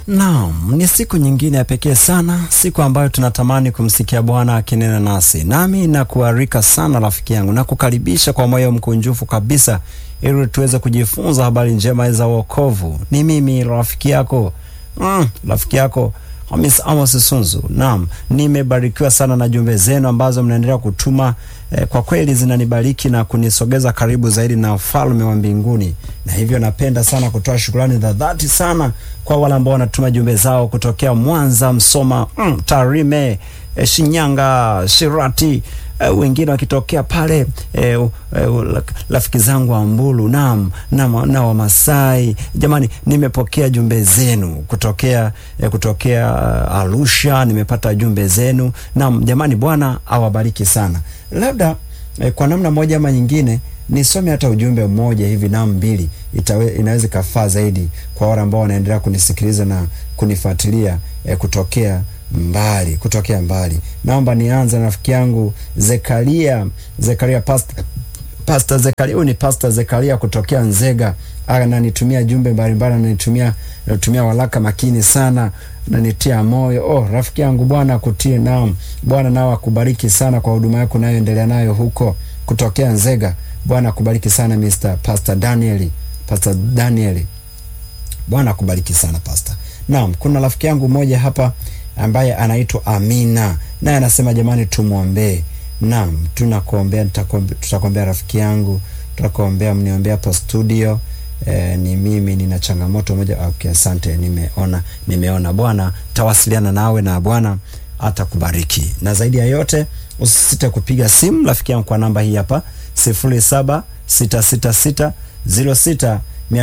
Naam, ni siku nyingine ya pekee sana, siku ambayo tunatamani kumsikia Bwana akinena nasi. Nami nakualika sana rafiki yangu na kukaribisha kwa moyo mkunjufu kabisa ili tuweze kujifunza habari njema za wokovu. Ni mimi rafiki yako Hamis Amos Sunzu. Naam, nimebarikiwa sana na jumbe zenu ambazo mnaendelea kutuma. Kwa kweli zinanibariki na kunisogeza karibu zaidi na ufalme wa mbinguni. Na hivyo napenda sana kutoa shukrani za dhati sana kwa wale ambao wanatuma jumbe zao kutokea Mwanza, Msoma, Tarime, Shinyanga, Shirati, wengine wakitokea pale rafiki zangu wa Mbulu na wa Masai. Jamani, nimepokea jumbe zenu kutokea Arusha, nimepata jumbe zenu. Naam, jamani, Bwana awabariki sana. Labda kwa namna moja ama nyingine nisome hata ujumbe mmoja hivi na mbili, inaweza kafaa zaidi kwa wale ambao wanaendelea kunisikiliza na kunifuatilia kutokea mbali. Naomba nianze na rafiki yangu Zekaria Pastor Zekaria. Huyu ni Pastor Zekaria kutokea Nzega. Ananitumia jumbe mbalimbali, ananitumia waraka makini sana, ananitia moyo. Rafiki yangu, Bwana akutie. Naam, Bwana nao akubariki sana kwa huduma yako unayoendelea nayo huko kutokea Nzega. Bwana akubariki sana Pastor Daniel. Bwana akubariki sana Pastor. Naam, kuna rafiki yangu mmoja hapa ambaye anaitwa Amina, naye anasema jamani tumuombee. Naam, tunakuombea, tutakuombea rafiki yangu, tutakuombea, mniombea hapo studio. Ni mimi nina changamoto moja. Okay, asante, nimeona. Bwana tawasiliana nawe na Bwana atakubariki. Na zaidi ya yote usisite kupiga simu rafiki yangu kwa namba hii hapa 0766606280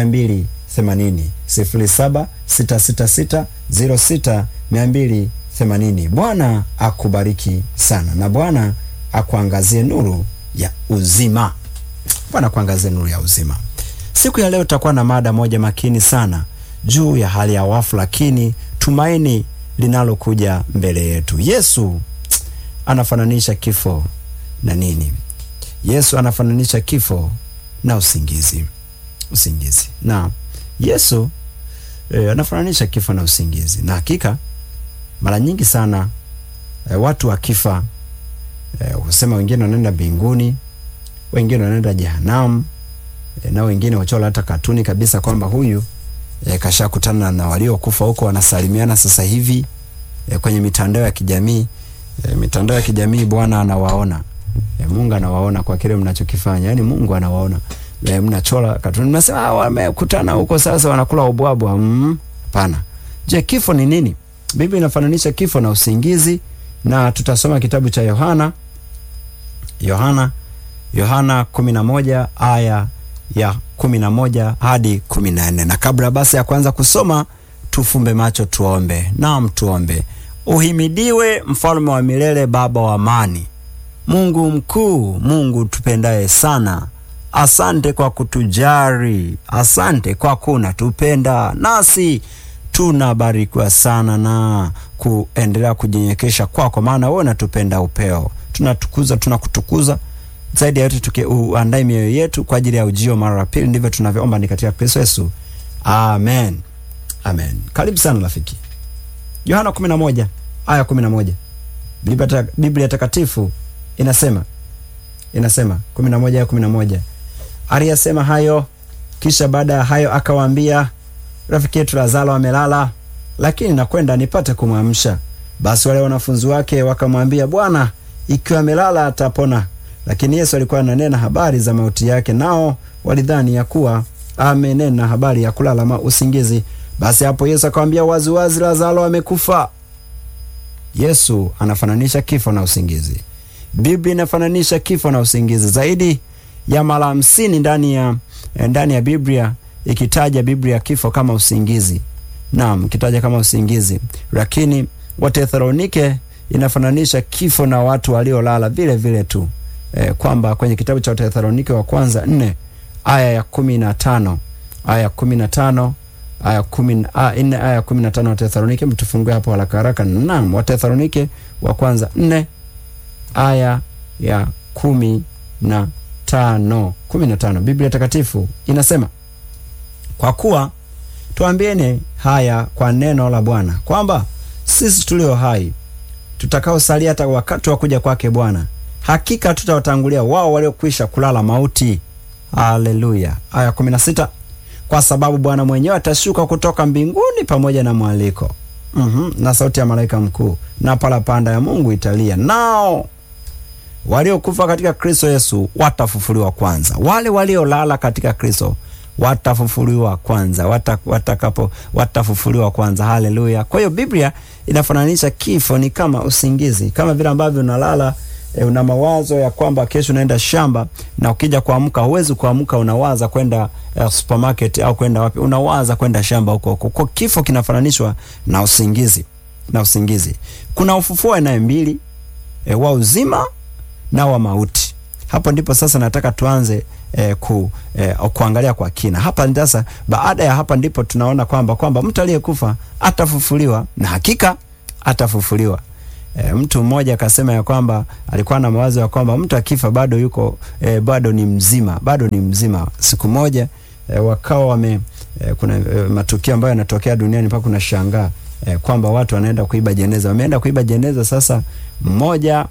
0766606280. Bwana akubariki sana na Bwana akuangazie nuru ya uzima. Bwana akuangazie nuru ya uzima. Siku ya leo tutakuwa na mada moja makini sana juu ya hali ya wafu, lakini tumaini linalokuja mbele yetu. Yesu anafananisha kifo na nini? Yesu anafananisha kifo na usingizi. Na Yesu anafananisha kifo na usingizi. Na hakika mara nyingi sana watu wakifa husema wengine wanaenda mbinguni, wengine wanaenda jehanamu, na wengine wachola hata katuni kabisa kwamba huyu kashakutana na waliokufa huko, wanasalimiana sasa hivi kwenye mitandao ya kijamii. Mitandao ya kijamii Bwana anawaona. Mungu anawaona kwa kile mnachokifanya. Yaani Mungu anawaona. Mnachola katuni, mnasema wamekutana huko sasa wanakula ubwabwa. Hapana. Je, kifo ni nini? Biblia inafananisha kifo na usingizi, na tutasoma kitabu cha Yohana 11 aya ya 11 hadi 14. Na kabla basi ya kwanza kusoma, tufumbe macho tuombe. Naam, tuombe. Uhimidiwe mfalme wa milele, Baba wa amani, Mungu mkuu, Mungu tupendaye sana. Asante kwa kutujari, asante kwa kunatupenda, nasi tunabarikiwa sana na kuendelea kujinyenyekesha kwako, maana wewe unatupenda upeo. Tunakutukuza zaidi ya yote, tukiandae mioyo yetu kwa ajili ya ujio mara ya pili. Ndivyo tunavyoomba ni katika Kristo Yesu. Amen. Karibu sana rafiki. Yohana 11 aya 11. Biblia takatifu inasema 11 aya 11. Aliyasema hayo, kisha baada ya hayo akawaambia, rafiki yetu Lazaro amelala, lakini nakwenda nipate kumwamsha. Basi wale wanafunzi wake wakamwambia, Bwana, ikiwa amelala atapona. Lakini Yesu alikuwa ananena habari za mauti yake, nao walidhani ya kuwa amenena habari ya kulala usingizi. Basi hapo Yesu akamwambia waziwazi, Lazaro amekufa. Yesu anafananisha kifo na usingizi. Biblia inafananisha kifo na usingizi zaidi ya mara 50 ndani ya Biblia, ikitaja Biblia kifo kama usingizi. Naam, ikitaja kama usingizi. Lakini Wathesalonike inafananisha kifo na watu waliolala vile vile tu. Kwamba kwenye kitabu cha Wathesalonike wa kwanza 4 aya ya 15 Wathesalonike, mtufungue hapo haraka. Naam, Wathesalonike wa kwanza 4 aya ya 15. Biblia takatifu inasema, kwa kuwa tuambieni haya kwa neno la Bwana, kwamba sisi tulio hai tutakaosalia hata wakati wa kuja kwake Bwana, hakika tutawatangulia wao waliokwisha kulala mauti. Haleluya. Aya 16, kwa sababu Bwana mwenyewe atashuka kutoka mbinguni pamoja na mwaliko, na sauti ya malaika mkuu, na parapanda ya Mungu italia, nao waliokufa katika Kristo Yesu watafufuliwa kwanza. Wale waliolala katika Kristo watafufuliwa kwanza, watafufuliwa kwanza. Haleluya. Kwa hiyo Biblia inafananisha kifo ni kama usingizi, kama vile ambavyo unalala una mawazo ya kwamba kesho unaenda shamba, na ukija kuamka huwezi kuamka unawaza kwenda supermarket au kwenda wapi, unawaza kwenda shamba huko. Kwa kifo kinafananishwa na usingizi, Kuna ufufuo aina mbili, wa uzima na wa mauti. Hapo ndipo sasa nataka tuanze kuangalia kwa kina. Hapa sasa, baada ya hapa ndipo tunaona kwamba mtu aliyekufa atafufuliwa, na hakika atafufuliwa. Mtu mmoja akasema ya kwamba alikuwa na mawazo ya kwamba mtu akifa bado yuko bado ni mzima. Siku moja wakawa kuna matukio ambayo yanatokea duniani mpaka kuna shangaa kwamba watu wanaenda kuiba jeneza. Wameenda kuiba jeneza, sasa mmoja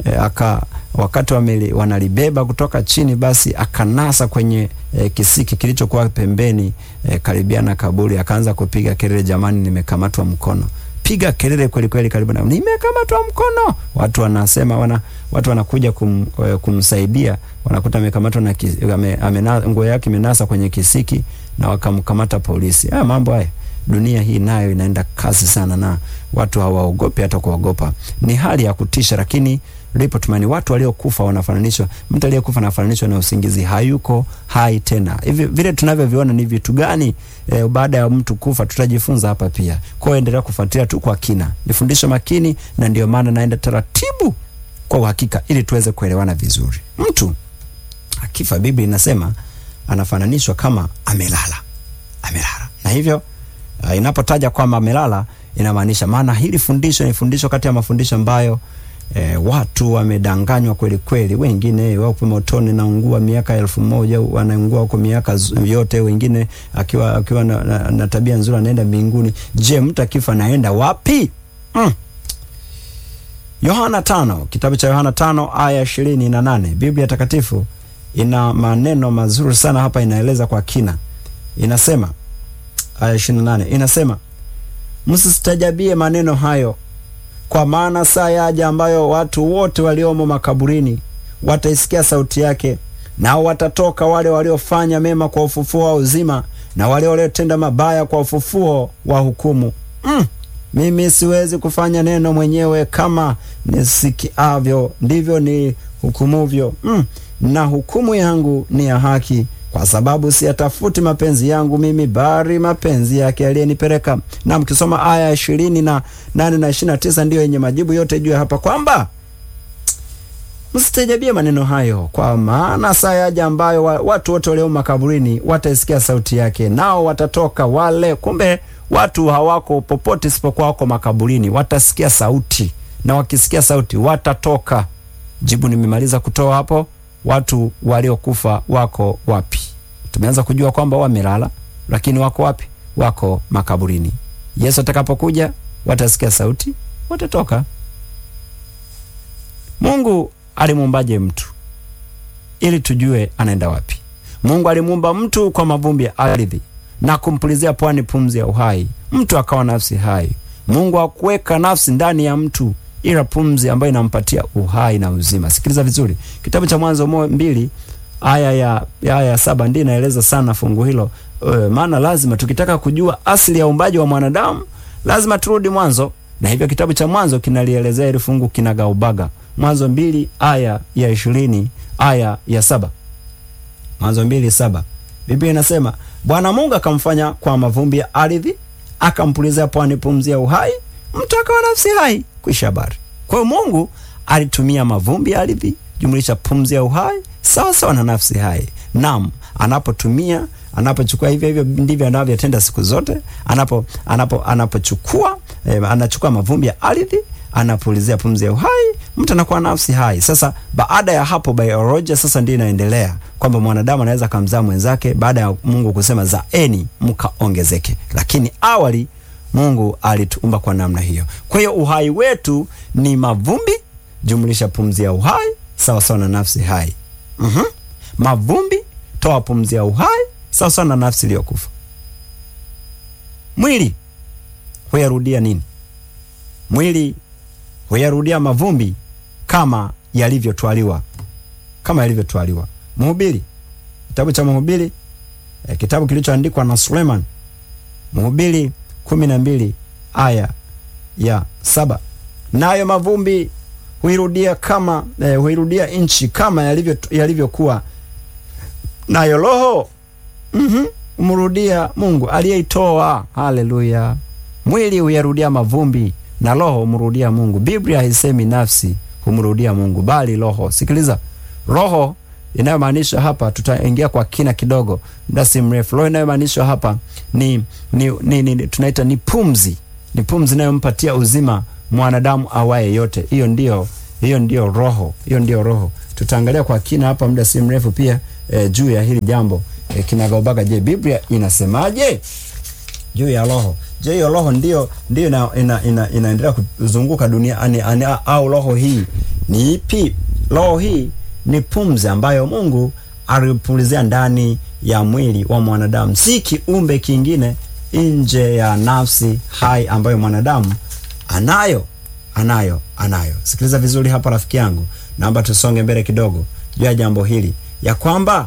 wakati wanalibeba kutoka chini, basi akanasa kwenye kisiki kilichokuwa pembeni karibia na kaburi, akaanza kupiga kelele, jamani, nimekamatwa mkono. Piga kelele kweli kweli, karibu na nimekamatwa mkono. Watu wanasema watu wanakuja kumsaidia, wanakuta amekamatwa na nguo yake imenasa kwenye kisiki, na wakamkamata polisi. Mambo haya, dunia hii nayo inaenda kasi sana, na watu hawaogopi hata kuogopa. Ni hali ya kutisha, lakini lipo tumaini. Watu waliokufa wanafananishwa, mtu aliyekufa anafananishwa na usingizi, hayuko hai tena. Hivi vile tunavyoviona ni vitu gani baada ya mtu kufa, tutajifunza hapa pia. Kwa hiyo endelea kufuatilia tu kwa kina, ni fundisho makini, na ndio maana naenda taratibu kwa uhakika ili tuweze kuelewana vizuri. Mtu akifa, Biblia inasema anafananishwa kama amelala. Na hivyo inapotaja kwamba amelala, inamaanisha, maana hili fundisho ni fundisho kati ya mafundisho ambayo watu wamedanganywa kweli kweli. Wengine wako motoni naungua miaka 1000, wanaungua huko miaka yote. Wengine akiwa na tabia nzuri anaenda mbinguni. Je, mtu akifa naenda wapi? Yohana 5, kitabu cha Yohana 5 aya 28. Biblia takatifu ina maneno mazuri sana hapa, inaeleza kwa kina. Inasema aya 28, inasema, msistajabie maneno hayo, kwa maana saa yaja ambayo watu wote waliomo makaburini wataisikia sauti yake, nao watatoka, wale waliofanya mema kwa ufufuo wa uzima, na wale waliotenda mabaya kwa ufufuo wa hukumu. Mimi siwezi kufanya neno mwenyewe, kama nisikiavyo ndivyo ni hukumuvyo. Na hukumu yangu ni ya haki, kwa sababu siyatafuti mapenzi yangu mimi, bali mapenzi yake aliyenipeleka. Na mkisoma aya 28 na 29 ndio yenye majibu yote juu hapa, kwamba msitajabie maneno hayo, kwa maana saa yaja ambayo watu wote walio makaburini wataisikia sauti yake, nao watatoka. Wale kumbe watu hawako popote isipokuwa wako makaburini, watasikia sauti, na wakisikia sauti watatoka. Jibu nimemaliza kutoa hapo. Watu waliokufa wako wapi? Tumeanza kujua kwamba wamelala, lakini wako wapi? Wako makaburini. Yesu atakapokuja watasikia sauti, watatoka. Mungu alimuumbaje mtu? Ili tujue anaenda wapi. Mungu alimuumba mtu kwa mavumbi ya ardhi na kumpulizia puani pumzi ya uhai, mtu akawa nafsi hai. Mungu hakuweka nafsi ndani ya mtu, ila pumzi ambayo inampatia uhai na uzima. Sikiliza vizuri, kitabu cha Mwanzo 2 aya ya 7 ndio inaeleza sana fungu hilo. Maana lazima tukitaka kujua asili ya uumbaji wa mwanadamu, lazima turudi mwanzo, na hivyo kitabu cha Mwanzo kinalielezea ile fungu kinagaubaga. Mwanzo 2 aya ya 20 aya ya 7. Mwanzo 2:7. Biblia inasema, Bwana Mungu akamfanya kwa mavumbi ya ardhi, akampulizia puani pumzi ya uhai, mtu akawa nafsi hai. Kwisha habari. Kwa hiyo Mungu alitumia mavumbi ya ardhi jumlisha pumzi ya uhai sawa sawa na nafsi hai. Naam, anapochukua hivyo ndivyo anavyotenda siku zote. Anapochukua anachukua mavumbi ya ardhi, anapulizia pumzi ya uhai, mtu anakuwa nafsi hai. Sasa baada ya hapo biolojia sasa ndio inaendelea kwamba mwanadamu anaweza kumzaa mwenzake baada ya Mungu kusema zaeni mkaongezeke. Lakini awali Mungu alituumba kwa namna hiyo. Kwa hiyo uhai wetu ni mavumbi jumlisha pumzi ya uhai sawa sawa na nafsi hai. Mavumbi toa pumzi ya uhai sawa sawa na nafsi iliyokufa. Mwili huyarudia nini? Mwili huyarudia mavumbi kama yalivyotwaliwa. Mhubiri, kitabu cha Mhubiri, kitabu kilichoandikwa na Suleiman, Mhubiri 12 aya ya 7. Nayo mavumbi huirudia nchi kama yalivyokuwa, nayo roho umrudia Mungu aliyeitoa. Haleluya. Mwili huyarudia mavumbi na roho humrudia Mungu. Biblia haisemi nafsi humrudia Mungu bali roho. Sikiliza, roho inayomaanisha hapa, tutaingia kwa kina kidogo muda si mrefu. Roho inayomaanisha hapa ni tunaita ni pumzi. Ni pumzi inayompatia uzima mwanadamu awaye yote. Hiyo ndio roho. Tutaangalia kwa kina hapa muda si mrefu pia juu ya hili jambo kinagaubaga. Je, Biblia inasemaje juu ya roho? Je, hiyo roho ndio inaendelea kuzunguka dunia au roho hii ni ipi? Roho hii ni pumzi ambayo Mungu alipulizia ndani ya mwili wa mwanadamu, si kiumbe kingine nje ya nafsi hai ambayo mwanadamu anayo. Sikiliza vizuri hapa rafiki yangu, naomba tusonge mbele kidogo juu ya jambo hili ya kwamba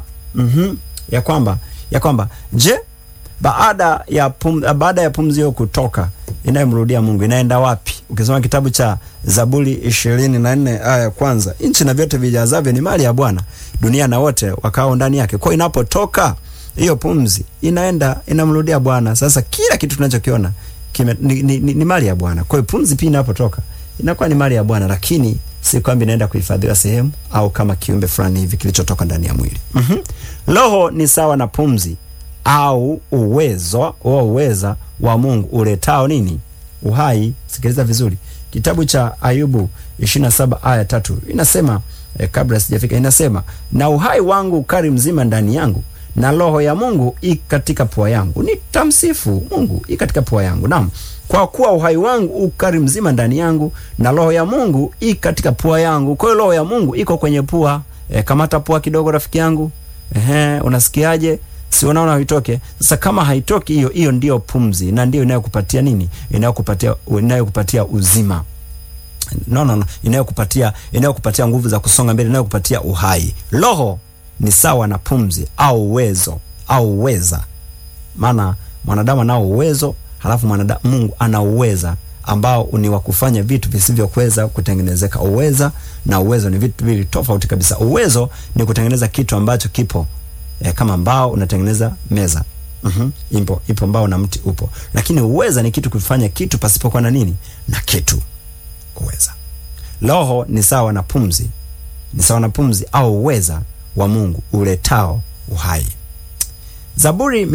je, baada ya pumzi hiyo kutoka inayomrudia Mungu inaenda wapi? Ukisoma kitabu cha Zaburi 24 aya ya kwanza, nchi na vyote vijazavyo ni mali ya Bwana, dunia na wote wakao ndani yake. Kwa inapotoka hiyo pumzi inamrudia Bwana. Sasa kila kitu tunachokiona ni mali ya Bwana. Kwa hiyo pumzi pia inapotoka inakuwa ni mali ya Bwana, lakini si kwamba inaenda kuhifadhiwa sehemu au kama kiumbe fulani hivi kilichotoka ndani ya mwili. Roho ni sawa na pumzi au uweza wa Mungu uletao nini? Uhai. Sikiliza vizuri. Kitabu cha Ayubu 27 aya 3 inasema kabla sijafika inasema, na uhai wangu ukari mzima ndani yangu, na roho ya Mungu katika pua yangu. Nitamsifu Mungu katika pua yangu. Naam, kwa kuwa uhai wangu ukari mzima ndani yangu, na roho ya Mungu katika pua yangu. Kwa hiyo roho ya Mungu iko kwenye pua. Kamata pua kidogo rafiki yangu. Unasikiaje? Si unaona haitoke? Sasa kama haitoki hiyo ndio pumzi, na ndio inayokupatia nini? Inayokupatia uzima. No. Inayokupatia nguvu za kusonga mbele, inayokupatia uhai. Roho ni sawa na pumzi au uweza. Maana mwanadamu anao uwezo, halafu Mungu ana uweza ambao ni wa kufanya vitu visivyokuweza kutengenezeka. Uweza na uwezo ni vitu vili tofauti kabisa. Uwezo ni kutengeneza kitu ambacho kipo. Kama mbao unatengeneza meza. Ipo mbao na mti upo. Lakini uweza ni kitu kufanya kitu pasipokuwa na nini? Na kitu. Uweza. Roho ni sawa na pumzi. Au uweza wa Mungu uletao uhai. Zaburi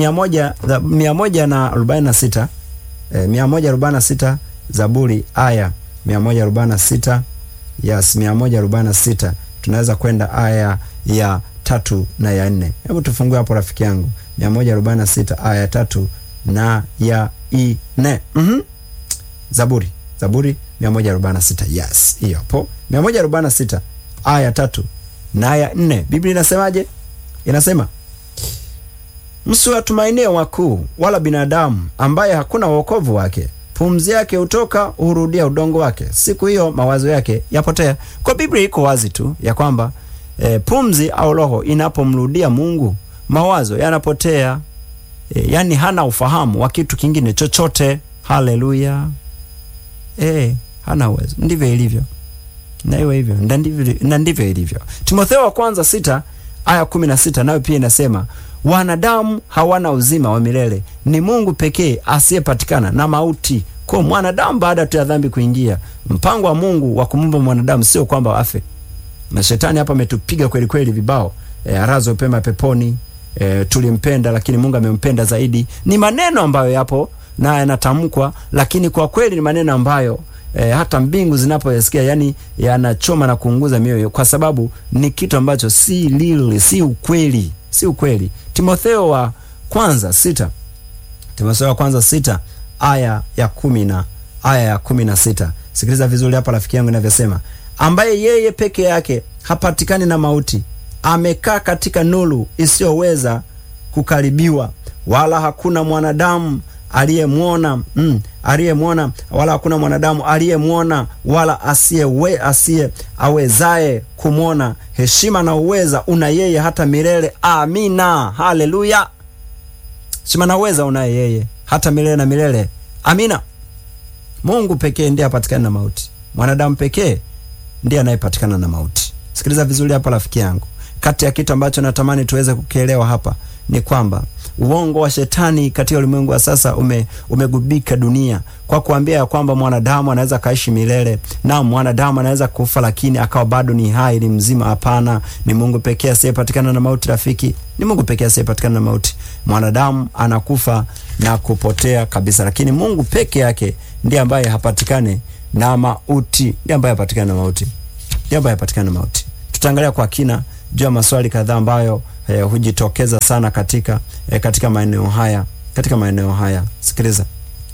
146 146 Zaburi aya 146. Yes, 146. Tunaweza kwenda aya ya 3 na ya 4. Hebu tufungue hapo rafiki yangu. 146 aya 3 na ya 4. Zaburi 146. Yes, hiyo hapo. 146 aya 3 na ya 4. Biblia inasemaje? Inasema, msiwatumainie wakuu wala binadamu ambaye hakuna wokovu wake. Pumzi yake hutoka hurudia udongo wake, siku hiyo mawazo yake yapotea. Kwa Biblia iko wazi tu ya kwamba pumzi au roho inapomrudia Mungu mawazo yanapotea. Yani hana ufahamu wa kitu kingine chochote. Haleluya. Hana uwezo. Ndivyo ilivyo. Na iwe hivyo. Na ndivyo ilivyo. Timotheo wa kwanza 6 aya 16 nayo pia inasema, wanadamu hawana uzima wa milele, ni Mungu pekee asiyepatikana na mauti. Kwa mwanadamu baada ya dhambi kuingia, mpango wa Mungu wa kumumba mwanadamu sio kwamba afe. Na shetani hapa ametupiga kweli kweli vibao. Arazo pema peponi. Tulimpenda lakini Mungu amempenda zaidi. Ni maneno ambayo yapo na yanatamkwa, lakini kwa kweli ni maneno ambayo hata mbingu zinapoyasikia, yani yanachoma na kuunguza mioyo, kwa sababu ni kitu ambacho si lili, si ukweli, si ukweli. Timotheo wa kwanza 6 aya ya 16. Sikiliza vizuri hapa rafiki yangu inavyosema: ambaye yeye peke yake hapatikani na mauti, amekaa katika nuru isiyoweza kukaribiwa, wala hakuna mwanadamu aliyemwona, wala hakuna mwanadamu aliyemwona, wala asiye awezaye kumwona. Heshima na uweza una yeye hata milele. Amina. Haleluya. Heshima na uweza una yeye hata milele na milele. Amina. Mungu pekee ndiye hapatikana na mauti. Mwanadamu pekee ndiye anayepatikana na mauti. Sikiliza vizuri hapa rafiki yangu. Kati ya kitu ambacho natamani tuweze kukielewa hapa ni kwamba uongo wa shetani katika ulimwengu wa sasa umegubika dunia kwa kuambia ya kwamba mwanadamu anaweza kaishi milele, na mwanadamu anaweza kufa lakini akawa bado ni hai, ni mzima. Hapana, ni Mungu pekee asiyepatikana na mauti rafiki. Ni Mungu pekee asiyepatikana na mauti. Mwanadamu anakufa na kupotea kabisa, lakini Mungu peke yake ndiye ambaye hapatikane na mauti. Ndiye ambaye hapatikana na mauti. Ndiye ambaye hapatikana na mauti. Tutaangalia kwa kina juu ya maswali kadhaa ambayo hujitokeza sana katika maeneo haya. Sikiliza.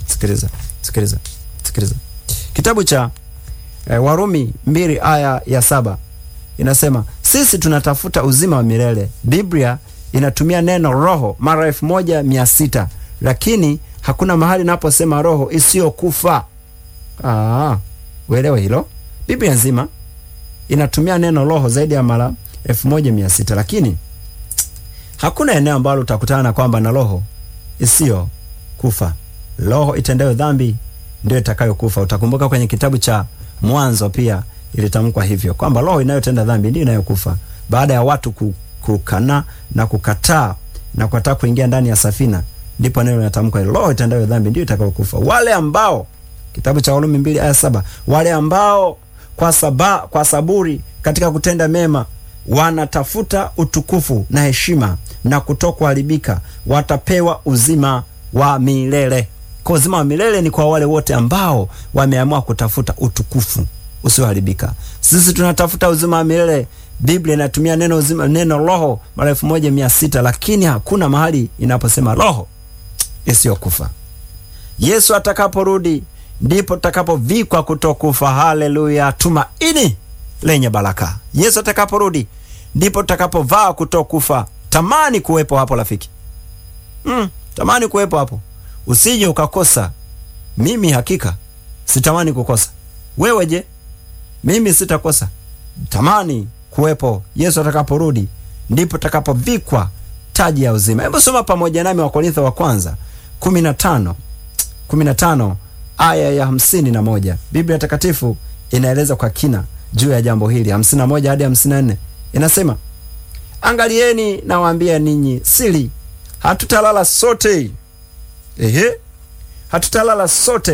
Kitabu cha Warumi 2 aya ya 7 inasema, sisi tunatafuta uzima wa milele. Biblia inatumia neno roho mara 1600, lakini hakuna mahali naposema roho isiyokufa. Uelewe hilo. Biblia nzima inatumia neno roho zaidi ya mara 1600, lakini hakuna eneo ambalo utakutana kwamba na roho isiyo kufa. Roho itendayo dhambi ndio itakayokufa. Utakumbuka kwenye kitabu cha Mwanzo pia ilitamkwa hivyo kwamba roho inayotenda dhambi ndio inayokufa. Baada ya watu kukana na kukataa kuingia ndani ya safina, ndipo neno linatamkwa, roho itendayo dhambi ndio itakayokufa. Wale ambao, kitabu cha Warumi 2 aya 7, wale ambao kwa saburi katika kutenda mema wanatafuta utukufu na heshima na kutokuharibika, watapewa uzima wa milele. Kwa uzima wa milele ni kwa wale wote ambao wameamua kutafuta utukufu usioharibika. Sisi tunatafuta uzima wa milele. Biblia inatumia neno roho mara 1600, lakini hakuna mahali inaposema roho isiyokufa. Yesu atakaporudi ndipo tutakapovikwa kutokufa. Haleluya. Tumaini lenye baraka. Yesu atakaporudi ndipo tutakapovaa kutokufa. Tamani kuwepo hapo rafiki. Tamani kuwepo hapo. Usije ukakosa. Mimi hakika sitamani kukosa. Wewe je? Mimi sitakosa. Tamani kuwepo. Yesu atakaporudi ndipo tutakapovikwa taji ya uzima. Hebu soma pamoja nami Wakorintho wa kwanza 15 aya ya 51. Biblia takatifu inaeleza kwa kina juu ya jambo hili. 51 hadi 54 inasema, angalieni nawaambia ninyi siri, hatutalala sote. Hatutalala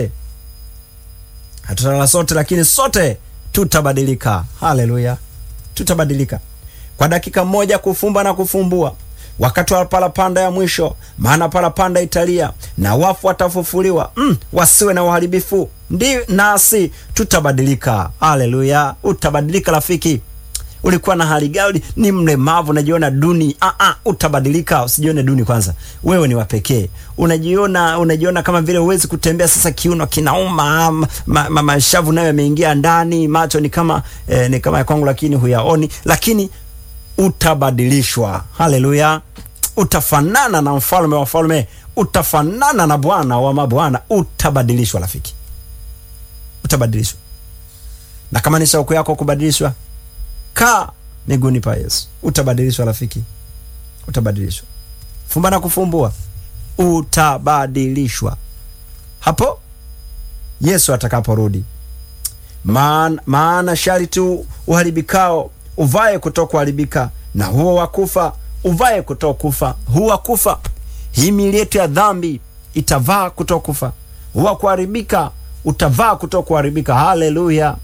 sote, lakini sote tutabadilika. Haleluya. Tutabadilika kwa dakika moja, kufumba na kufumbua, wakati wa parapanda ya mwisho. Maana parapanda italia na wafu watafufuliwa, wasiwe na uharibifu, nasi tutabadilika. Haleluya. Utabadilika rafiki. Ulikuwa na hali gani? Ni mlemavu, unajiona duni. Utabadilika. Usijione duni kwanza. Wewe ni wa pekee. Unajiona kama vile huwezi kutembea, sasa kiuno kinauma, mashavu nayo yameingia ndani, macho ni kama ya kwangu lakini huyaoni, lakini utabadilishwa. Haleluya. Utafanana na mfalme wa wafalme, utafanana na Bwana wa mabwana. Utabadilishwa rafiki. Utabadilishwa. Na kama ni shauku yako kubadilishwa, kaa miguuni pa Yesu. Utabadilishwa rafiki. Utabadilishwa. Fumba na kufumbua, utabadilishwa hapo Yesu atakaporudi. Maana sharti uharibikao uvae kutokuharibika, na huo wakufa uvae kutokufa. Huo wakufa, hii miili yetu ya dhambi itavaa kutokufa. Huo kuharibika utavaa kutokuharibika. Haleluya.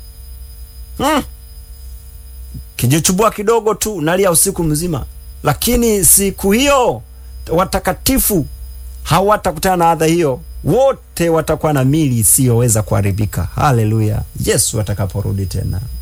Kijichubua kidogo tu nalia usiku mzima, lakini siku hiyo watakatifu hawatakutana na adha hiyo. wote watakuwa na mili isiyoweza kuharibika. Haleluya, Yesu atakaporudi tena.